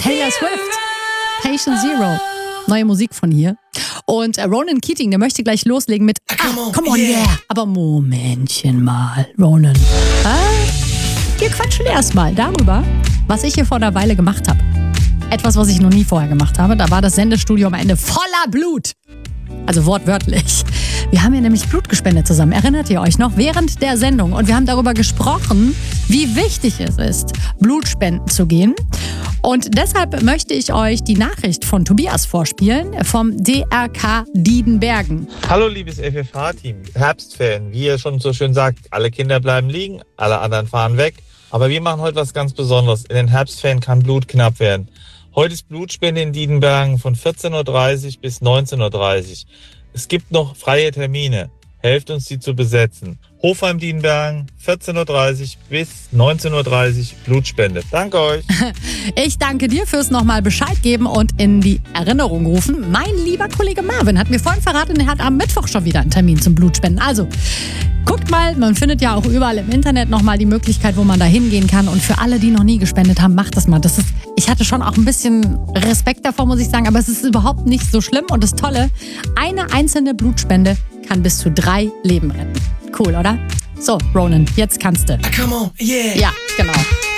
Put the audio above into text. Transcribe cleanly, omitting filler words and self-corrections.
Taylor Swift. Patient Zero. Neue Musik von hier. Und Ronan Keating, der möchte gleich loslegen mit Come on, yeah. Aber Momentchen mal, Ronan. Wir quatschen erstmal darüber, was ich hier vor einer Weile gemacht habe. Etwas, was ich noch nie vorher gemacht habe. Da war das Sendestudio am Ende voller Blut. Also wortwörtlich. Wir haben ja nämlich Blut gespendet zusammen. Erinnert ihr euch noch? Während der Sendung. Und wir haben darüber gesprochen, wie wichtig es ist, Blutspenden zu gehen. Und deshalb möchte ich euch die Nachricht von Tobias vorspielen vom DRK Diedenbergen. Hallo liebes FFH-Team, Herbstferien, wie ihr schon so schön sagt, alle Kinder bleiben liegen, alle anderen fahren weg. Aber wir machen heute was ganz Besonderes. In den Herbstferien kann Blut knapp werden. Heute ist Blutspende in Diedenbergen von 14.30 Uhr bis 19.30 Uhr. Es gibt noch freie Termine. Helft uns, die zu besetzen. Hofheim-Diedenbergen, 14.30 Uhr bis 19.30 Uhr, Blutspende. Danke euch. Ich danke dir fürs nochmal Bescheid geben und in die Erinnerung rufen. Mein lieber Kollege Marvin hat mir vorhin verraten, er hat am Mittwoch schon wieder einen Termin zum Blutspenden. Also, guckt mal, man findet ja auch überall im Internet nochmal die Möglichkeit, wo man da hingehen kann. Und für alle, die noch nie gespendet haben, macht das mal. Ich hatte schon auch ein bisschen Respekt davor, muss ich sagen, aber es ist überhaupt nicht so schlimm. Und das Tolle, eine einzelne Blutspende kann bis zu 3 Leben retten. Cool, oder? So, Ronan, jetzt kannst du. Come on, yeah. Ja, genau.